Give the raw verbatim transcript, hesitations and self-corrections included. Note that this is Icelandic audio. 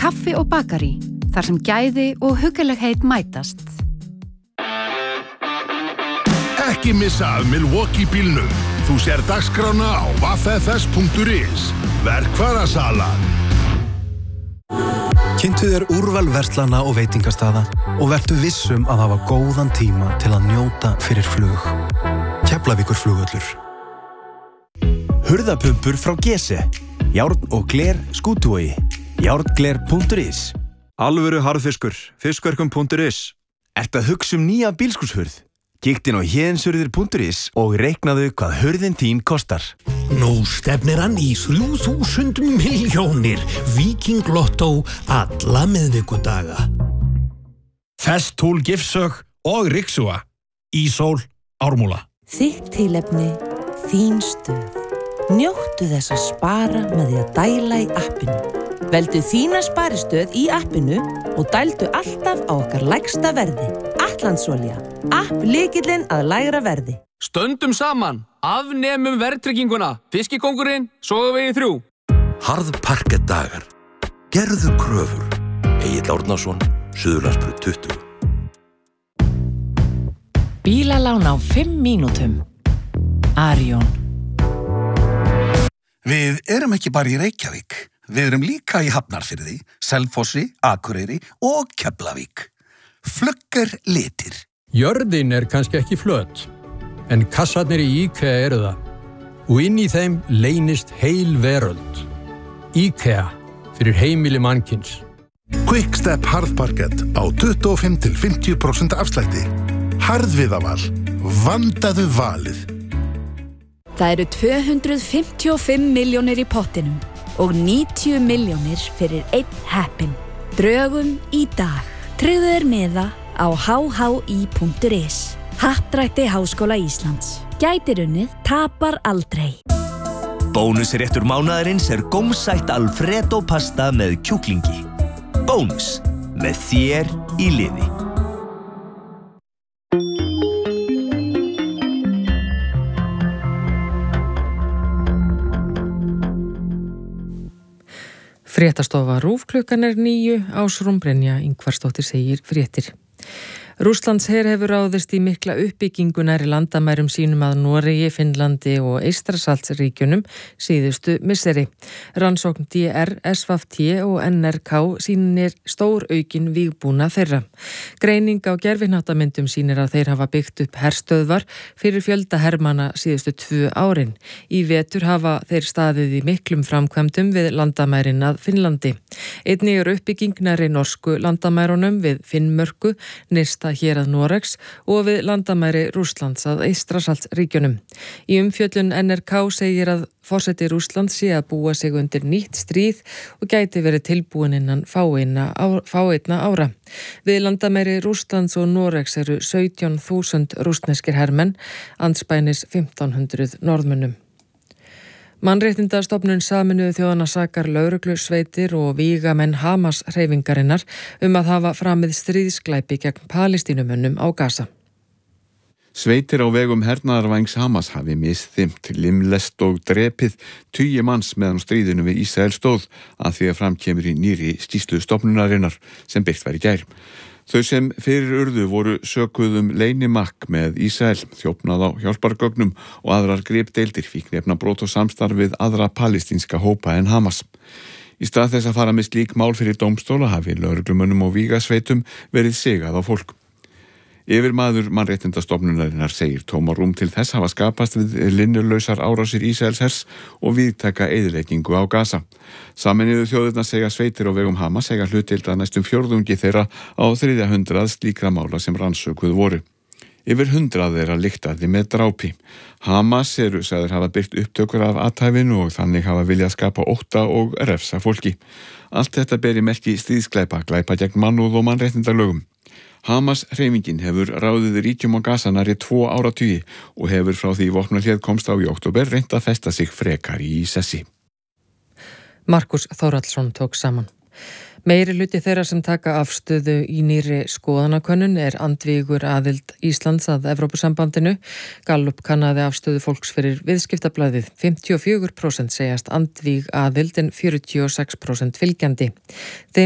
Kaffi og bakarí, þar sem gæði og huggulegheit mætast. Ekki missa af Milwaukee bílnum. Þú sér dagskrána á w f s punktur is. Verkfærasalan. Kynntu þér úrval verslana og veitingastaða og vertu vissum að hafa góðan tíma til að njóta fyrir flug. Keflavíkurflugvöllur. Hurðapumpur frá Gese. Járn og gler Skútuvogi. járngler punktur is. Alvöru harðfiskur. Fiskverkum punktur is. Ertu að hugsa um nýja bílskúrshurð? Kíktu inn á héðinsurðir punktur is og reiknaðu hvað hurðin þín kostar. Nú stefnir hann í þrjú þúsund milljónir. Viking Lotto alla miðvikudaga. Festool Gifsög og Rixua. Ísól Ármúla. Þitt tilefni, þín stöð. Njóttu þess að spara með því að dæla í appinu. Veldu þína sparistöð í appinu og dældu alltaf á okkar lægsta verði. Atlandsolía. App lykillinn að lægra verði. Stöndum saman. Afnemum verðtrygginguna. Fiskikóngurinn, Sogavegi þrjú. Harðparkettdagar. Gerðu kröfur. Egill Árnason, Suðurlandsbraut tuttugu. Bílalán á fimm mínútum. Arion. Við erum ekki bara í Reykjavík. Við erum líka í Hafnarfirði, Selfossi, Akureyri og Keflavík. Flugger litir. Jörðin er kannski ekki flöt, en kassarnir í IKEA eru það. Og inn í þeim leynist heil veröld. IKEA fyrir heimili mannkins. Quickstep harðparkett á tuttugu og fimm til fimmtíu prósent afslætti. Harðviðaval. Vandaðu valið. Það eru tvö hundruð fimmtíu og fimm milljónir í pottinum og níutíu milljónir fyrir einn heppinn. Drögum í dag. Tryggðu þér miða á h h i punktur is. Happdrætti Háskóla Íslands. Gætir unnið, tapar aldrei. Bónusréttur mánaðarins er gómsætt Alfredo pasta með kjúklingi. Bónus, með þér í liði. Fréttastofa RÚV klukkan er níu, Ásrún Brynja Ingvarsdóttir segir fréttir. Rússlands her hefur ráðist í mikla uppbyggingu nærri landamærum sínum að Noregi, Finnlandi og Eystrasaltsríkjunum síðustu misseri. Rannsókn D R, S V T og N R K sýnir stór aukin vígbúna þeirra. Greining á gervihnáttamyndum sýnir að þeir hafa byggt upp herstöðvar fyrir fjölda hermanna síðustu tvö árin. Í vetur hafa þeir staðið í miklum framkvæmdum við landamærin að Finnlandi. Einnig er uppbygging nærri norsku landamærunum við Finnmörku, nyrsta hérað Noregs og við landamæri Rússlands að Eystrasaltsríkjunum. Í umfjöllun N R K segir að forseti Rússlands sé að búa sig undir nýtt stríð og gæti verið tilbúin innan fáeina ára. Við landamæri Rússlands og Noregs eru sautján þúsund rússneskir hermenn, andspænis fimmtán hundruð norðmönnum. Mannréttindastofnun Sameinuðu þjóðanna sakar lögreglusveitir og vígamenn Hamas hreyfingarinnar um að hafa framið stríðsglæpi gegn Palestínumönnum á Gaza. Sveitir á vegum hernaðarvængs Hamas hafi misþyrmt, limlest og drepið tugi manns meðan stríðinu við Ísrael stóð að því að framkemur í nýrri skýrslu stofnunarinnar sem birt var í gær. Þau sem fyrir urðu voru sökuðum leynimakk með Ísrael, þjófnað á hjálpargögnum og aðrar gripdeildir fíkniefna brot og samstarf við aðra palestínska hópa en Hamas. Í stað þess að fara með slík mál fyrir dómstóla hafi lögreglumönnum og vígasveitum verið sigað á fólk. Yfirmaður mannréttindastofnunarinnar segir tómarúm til þess hafa skapast við linnulausar árásir Ísraels hers og víðtæka eyðileggingu á Gaza. Sameinuðu þjóðirnar segja sveitir á vegum Hamas segja hlutdeilda næstum fjórðungi þeirra á þriðja hundrað slíkra mála sem rannsökuð voru. Yfir hundrað þeirra lyktaði með drápi. Hamas eru sagðir hafa birt upptökur af athæfinu og þannig hafa viljað skapa ótta og refsa fólki. Allt þetta beri merki stríðsglæpa, glæpa gegn mannúð og mannréttindalögum. Hamas hreyfingin hefur ráðið ríkjum á Gaza nærri tvo áratugi og hefur frá því vopnahléð komst á í október reynt að festa sig frekar í sessi. Markus Þórhallsson tók saman. Meiri hluti þeirra sem taka afstöðu í nýrri skoðanakönnun er andvígur aðild Íslands að Evrópusambandinu. Gallup kannaði afstöðu fólks fyrir viðskiptablaðið. fimmtíu og fjögur prósent segjast andvíg aðild en fjörutíu og sex prósent fylgjandi. Þeim